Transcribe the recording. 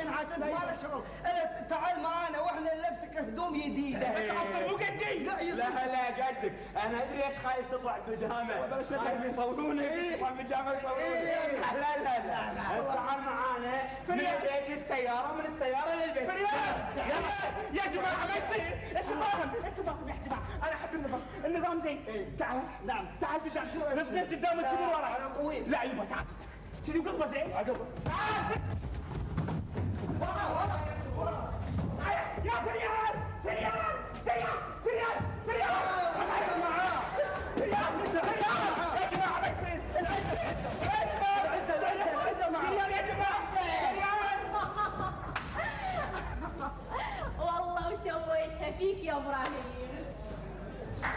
ينحاس، انت مالك شغل. تعال معانا واحنا نلبسك هدوم جديده. بس افسر مو قدي. لا قدك. انا ادري ايش خايف تطلع بيجامه. خايف يصورونك تطلع بيجامه يصورونك. لا تعال معانا من البيت للسياره، من السياره للبيت. يا جماعه ما يصير. انت فاهم يا جماعه، انا احب النظام زين. تعال. نعم تعال تشوف نصبر قدام الكبير ورا. انا طويل. لا يبا تعال كذي وقلبه زين. تعال يا فريال.